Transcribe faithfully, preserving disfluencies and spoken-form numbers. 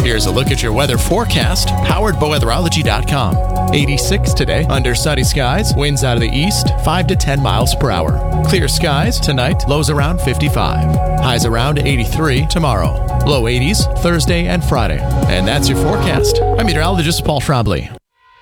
Here's a look at your weather forecast, powered by weatherology dot com. eighty-six today, under sunny skies, winds out of the east, five to ten miles per hour. Clear skies tonight, lows around fifty-five. Highs around eighty-three tomorrow. Low eighties Thursday and Friday. And that's your forecast. I'm meteorologist Paul Schraubly.